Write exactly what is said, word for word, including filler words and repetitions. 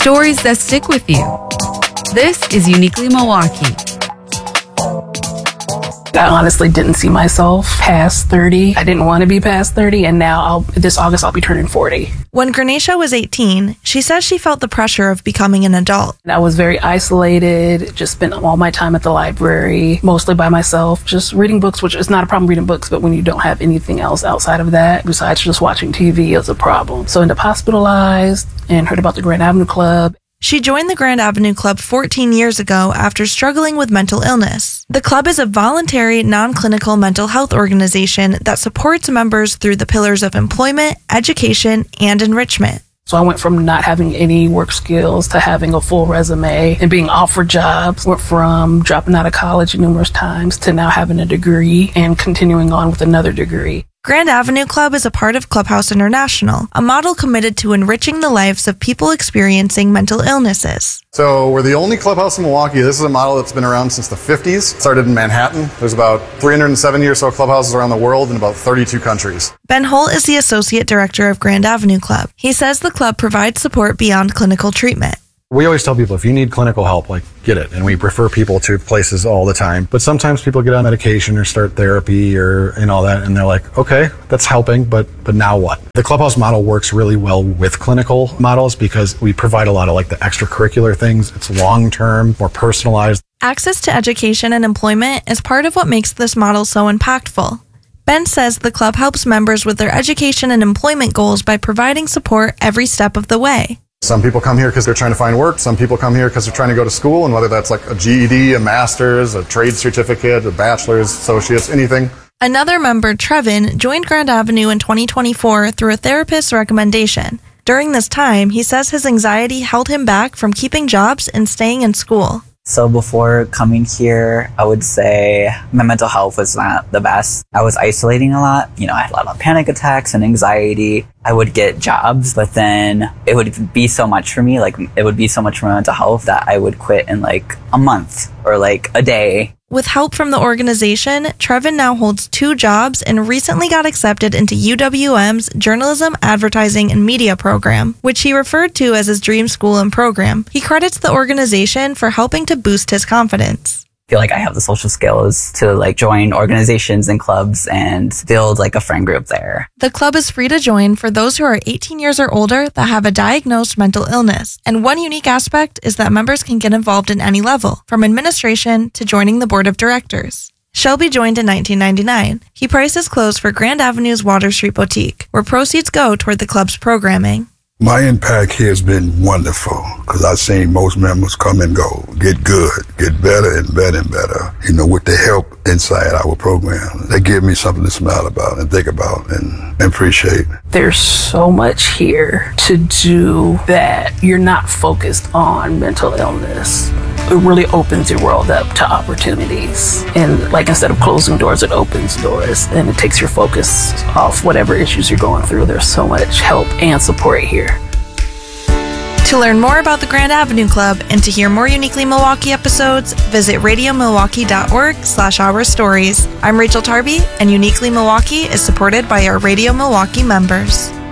Stories that stick with you. This is Uniquely Milwaukee. I honestly didn't see myself past thirty. I didn't want to be past thirty, and now I'll, this August I'll be turning forty. When Granisha was eighteen, she says she felt the pressure of becoming an adult. I was very isolated, just spent all my time at the library, mostly by myself, just reading books, which is not a problem reading books, but when you don't have anything else outside of that, besides just watching T V, is a problem. So I ended up hospitalized and heard about the Grand Avenue Club. She joined the Grand Avenue Club fourteen years ago after struggling with mental illness. The club is a voluntary, non-clinical mental health organization that supports members through the pillars of employment, education, and enrichment. So I went from not having any work skills to having a full resume and being offered jobs. Went from dropping out of college numerous times to now having a degree and continuing on with another degree. Grand Avenue Club is a part of Clubhouse International, a model committed to enriching the lives of people experiencing mental illnesses. So we're the only clubhouse in Milwaukee. This is a model that's been around since the fifties. It started in Manhattan. There's about three hundred seventy or so clubhouses around the world in about thirty-two countries. Ben Holt is the Associate Director of Grand Avenue Club. He says the club provides support beyond clinical treatment. We always tell people if you need clinical help, like, get it. And we refer people to places all the time. But sometimes people get on medication or start therapy or and all that, and they're like, okay, that's helping, but but now what? The Clubhouse model works really well with clinical models because we provide a lot of like the extracurricular things. It's long-term, more personalized. Access to education and employment is part of what makes this model so impactful. Ben says the club helps members with their education and employment goals by providing support every step of the way. Some people come here because they're trying to find work. Some people come here because they're trying to go to school, and whether that's like a G E D, a master's, a trade certificate, a bachelor's, associate's, anything. Another member, Trevin, joined Grand Avenue in twenty twenty-four through a therapist's recommendation. During this time, he says his anxiety held him back from keeping jobs and staying in school. So before coming here, I would say my mental health was not the best. I was isolating a lot. You know, I had a lot of panic attacks and anxiety. I would get jobs, but then it would be so much for me, like it would be so much for my mental health that I would quit in like a month or like a day. With help from the organization, Trevin now holds two jobs and recently got accepted into U W M's Journalism, Advertising, and Media program, which he referred to as his dream school and program. He credits the organization for helping to boost his confidence. I feel like I have the social skills to like join organizations and clubs and build like a friend group there. The club is free to join for those who are eighteen years or older that have a diagnosed mental illness. And one unique aspect is that members can get involved in any level, from administration to joining the board of directors. Shelby joined in nineteen ninety-nine. He prices clothes for Grand Avenue's Water Street Boutique, where proceeds go toward the club's programming. My impact here has been wonderful because I've seen most members come and go, get good, get better and better and better, you know, with the help inside our program. They give me something to smile about and think about and appreciate. There's so much here to do that you're not focused on mental illness. It really opens your world up to opportunities. And like instead of closing doors, it opens doors and it takes your focus off whatever issues you're going through. There's so much help and support here. To learn more about the Grand Avenue Club and to hear more Uniquely Milwaukee episodes, visit radiomilwaukee.org slash our stories. I'm Rachel Tarby, and Uniquely Milwaukee is supported by our Radio Milwaukee members.